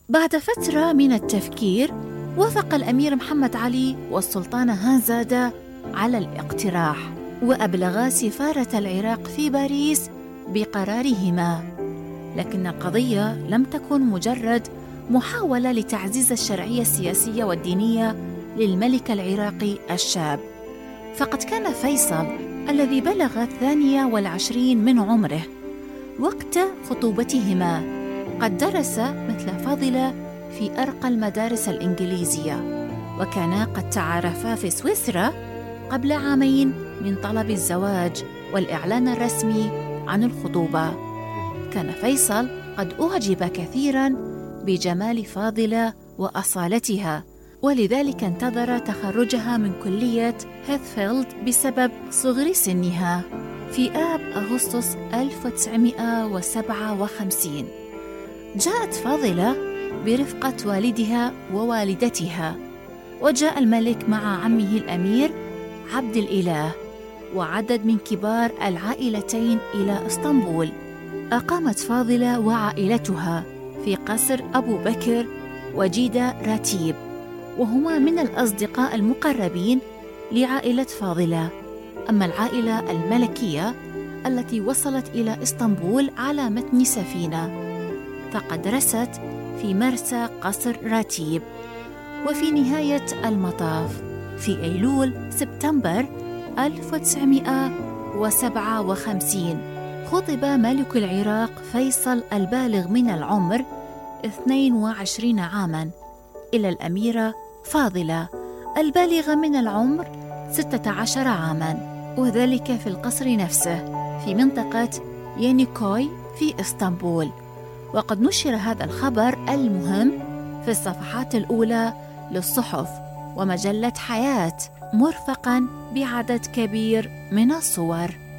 بعد فترة من التفكير وافق الأمير محمد علي والسلطانة هانزادة على الاقتراح، وأبلغا سفارة العراق في باريس بقرارهما. لكن القضية لم تكن مجرد محاولة لتعزيز الشرعية السياسية والدينية للملك العراقي الشاب، فقد كان فيصل الذي بلغ 22 من عمره وقت خطوبتهما قد درس مثل فاضلة في أرقى المدارس الإنجليزية، وكانا قد تعارفا في سويسرا قبل عامين من طلب الزواج والإعلان الرسمي عن الخطوبة. كان فيصل قد أعجب كثيراً بجمال فاضلة وأصالتها، ولذلك انتظر تخرجها من كلية هيثفيلد بسبب صغر سنها في آب أغسطس 1957. جاءت فاضلة برفقة والدها ووالدتها، وجاء الملك مع عمه الأمير عبد الإله وعدد من كبار العائلتين إلى إسطنبول. أقامت فاضلة وعائلتها في قصر أبو بكر وجيدة راتيب، وهما من الأصدقاء المقربين لعائلة فاضلة. أما العائلة الملكية التي وصلت إلى إسطنبول على متن سفينة فقد رست في مرسى قصر راتيب. وفي نهاية المطاف في أيلول سبتمبر 1957 خطب ملك العراق فيصل البالغ من العمر 22 عاماً إلى الأميرة فاضلة البالغة من العمر 16 عاماً، وذلك في القصر نفسه في منطقة يانيكوي في إسطنبول. وقد نشر هذا الخبر المهم في الصفحات الأولى للصحف ومجلة حياة، مرفقاً بعدد كبير من الصور.